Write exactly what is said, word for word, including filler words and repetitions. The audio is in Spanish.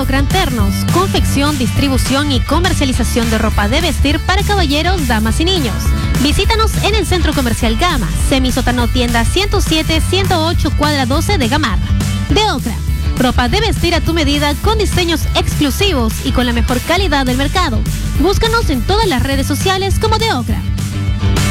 Ocra Ternos, confección, distribución y comercialización de ropa de vestir para caballeros, damas y niños. Visítanos en el Centro Comercial Gama, semisótano tienda ciento siete, ciento ocho, cuadra doce de Gamarra. De Ocra, ropa de vestir a tu medida con diseños exclusivos y con la mejor calidad del mercado. Búscanos en todas las redes sociales como De Ocra.